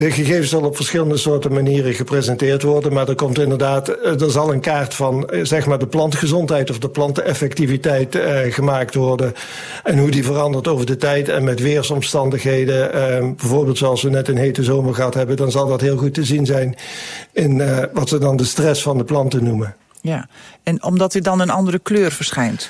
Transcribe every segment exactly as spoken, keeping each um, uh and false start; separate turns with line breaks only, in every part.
De gegevens zullen op verschillende soorten manieren gepresenteerd worden, maar er komt inderdaad, er zal een kaart van zeg maar de plantgezondheid of de planteneffectiviteit uh, gemaakt worden en hoe die verandert over de tijd en met weersomstandigheden, uh, bijvoorbeeld zoals we net een hete zomer gehad hebben, dan zal dat heel goed te zien zijn in uh, wat ze dan de stress van de planten noemen.
Ja, en omdat er dan een andere kleur verschijnt.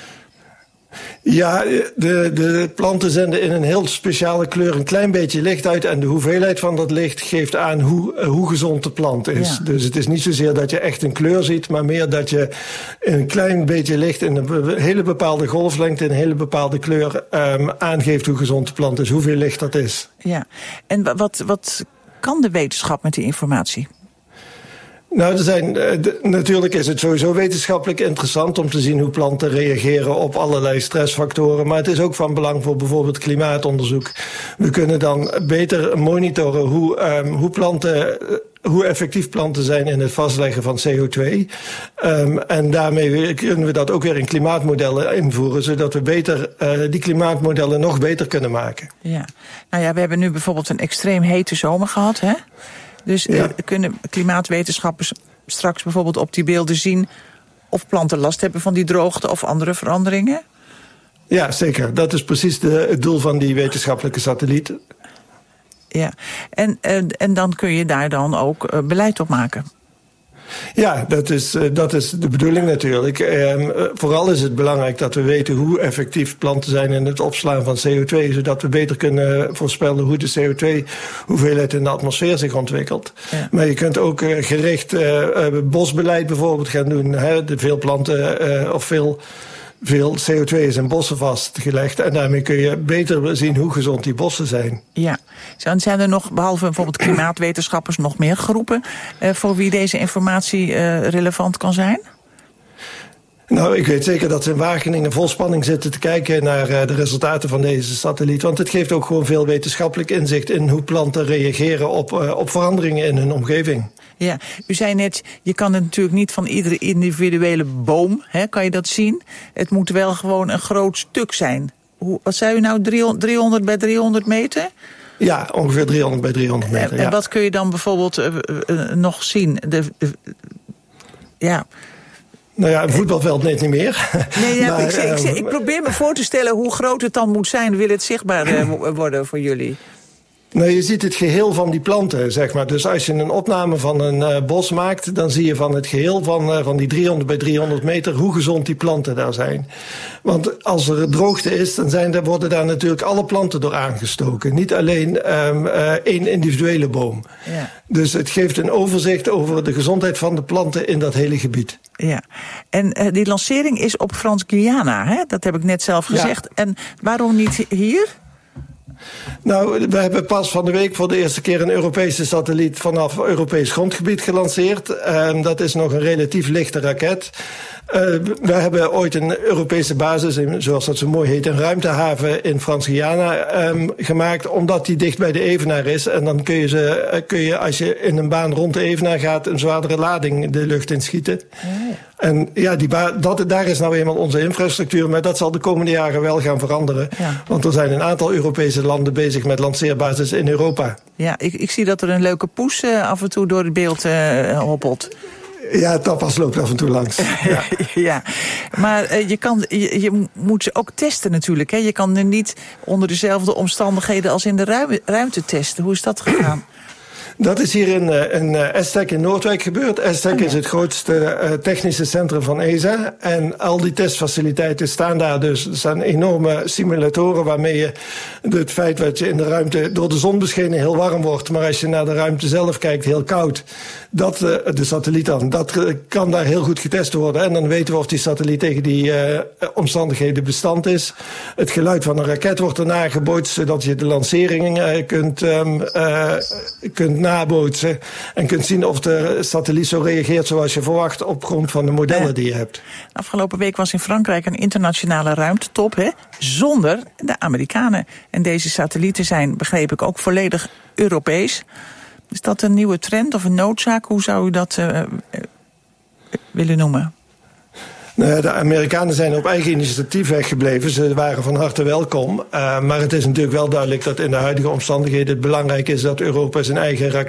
Ja, de, de planten zenden in een heel speciale kleur een klein beetje licht uit en de hoeveelheid van dat licht geeft aan hoe, hoe gezond de plant is. Ja. Dus het is niet zozeer dat je echt een kleur ziet, maar meer dat je een klein beetje licht in een hele bepaalde golflengte, in een hele bepaalde kleur um, aangeeft hoe gezond de plant is, hoeveel licht dat is.
Ja, en wat, wat kan de wetenschap met die informatie?
Nou, er zijn, de, natuurlijk is het sowieso wetenschappelijk interessant om te zien hoe planten reageren op allerlei stressfactoren. Maar het is ook van belang voor bijvoorbeeld klimaatonderzoek. We kunnen dan beter monitoren hoe, um, hoe planten, hoe effectief planten zijn in het vastleggen van C O twee. Um, en daarmee kunnen we dat ook weer in klimaatmodellen invoeren, zodat we beter uh, die klimaatmodellen nog beter kunnen maken.
Ja, nou ja, we hebben nu bijvoorbeeld een extreem hete zomer gehad, hè? Dus ja. uh, kunnen klimaatwetenschappers straks bijvoorbeeld op die beelden zien of planten last hebben van die droogte of andere veranderingen?
Ja, zeker. Dat is precies de, het doel van die wetenschappelijke satelliet.
Ja, en, uh, en dan kun je daar dan ook uh, beleid op maken.
Ja, dat is, dat is de bedoeling natuurlijk. Eh, vooral is het belangrijk dat we weten hoe effectief planten zijn in het opslaan van C O twee, zodat we beter kunnen voorspellen hoe de C O twee hoeveelheid in de atmosfeer zich ontwikkelt. Ja. Maar je kunt ook uh, gericht uh, bosbeleid bijvoorbeeld gaan doen. Hè? De veel planten uh, of veel... Veel C O twee is in bossen vastgelegd en daarmee kun je beter zien hoe gezond die bossen zijn.
Ja, zijn er nog, behalve bijvoorbeeld klimaatwetenschappers, nog meer groepen uh, voor wie deze informatie uh, relevant kan zijn?
Nou, ik weet zeker dat ze in Wageningen vol spanning zitten te kijken naar uh, de resultaten van deze satelliet. Want het geeft ook gewoon veel wetenschappelijk inzicht in hoe planten reageren op, uh, op veranderingen in hun omgeving. Ja,
u zei net, je kan het natuurlijk niet van iedere individuele boom, hè, kan je dat zien. Het moet wel gewoon een groot stuk zijn. Hoe, wat zei u nou, driehonderd bij driehonderd meter?
Ja, ongeveer driehonderd bij driehonderd meter.
En,
ja.
en wat kun je dan bijvoorbeeld uh, uh, nog zien? De, de, ja...
Nou ja, een voetbalveld net niet meer.
Nee, ja,
maar,
ik, ik, ik, ik probeer me voor te stellen hoe groot het dan moet zijn. Wil het zichtbaar uh, worden voor jullie?
Nou, je ziet het geheel van die planten, zeg maar. Dus als je een opname van een uh, bos maakt, dan zie je van het geheel van, uh, van die driehonderd bij driehonderd meter hoe gezond die planten daar zijn. Want als er droogte is, dan zijn er, worden daar natuurlijk alle planten door aangestoken. Niet alleen um, uh, één individuele boom. Ja. Dus het geeft een overzicht over de gezondheid van de planten in dat hele gebied.
Ja, en uh, die lancering is op Frans-Guyana, hè? Dat heb ik net zelf gezegd. Ja. En waarom niet hier?
Nou, we hebben pas van de week voor de eerste keer een Europese satelliet vanaf Europees grondgebied gelanceerd. Uh, dat is nog een relatief lichte raket. Uh, we hebben ooit een Europese basis, in, zoals dat zo mooi heet, een ruimtehaven in Frans-Guyana um, gemaakt, omdat die dicht bij de evenaar is. En dan kun je, ze, kun je, als je in een baan rond de evenaar gaat, een zwaardere lading de lucht in schieten. Ja. En ja, die ba- dat, daar is nou eenmaal onze infrastructuur, maar dat zal de komende jaren wel gaan veranderen. Ja. Want er zijn een aantal Europese landen bezig met lanceerbasis in Europa.
Ja, ik, ik zie dat er een leuke poes uh, af en toe door het beeld uh, hoppelt.
Ja, tapas loopt af en toe langs. Ja,
ja. Maar uh, je, kan, je, je moet ze ook testen natuurlijk. Hè? Je kan er niet onder dezelfde omstandigheden als in de ruim, ruimte testen. Hoe is dat gegaan?
Dat is hier in, in uh, ESTEC in Noordwijk gebeurd. ESTEC oh, ja. is het grootste uh, technische centrum van E S A. En al die testfaciliteiten staan daar dus. Er staan enorme simulatoren waarmee je het feit dat je in de ruimte door de zon beschenen heel warm wordt. Maar als je naar de ruimte zelf kijkt, heel koud. Dat, uh, de satelliet dan, dat uh, kan daar heel goed getest worden. En dan weten we of die satelliet tegen die uh, omstandigheden bestand is. Het geluid van een raket wordt erna gebootst, zodat je de lancering uh, kunt, um, uh, kunt nabootsen. En kunt zien of de satelliet zo reageert zoals je verwacht op grond van de modellen ja. die je hebt.
Afgelopen week was in Frankrijk een internationale ruimtetop, hè, zonder de Amerikanen. En deze satellieten zijn, begreep ik, ook volledig Europees. Is dat een nieuwe trend of een noodzaak? Hoe zou u dat uh, willen noemen?
Nou, de Amerikanen zijn op eigen initiatief weggebleven. Ze waren van harte welkom. Uh, maar het is natuurlijk wel duidelijk dat in de huidige omstandigheden het belangrijk is dat Europa zijn eigen raket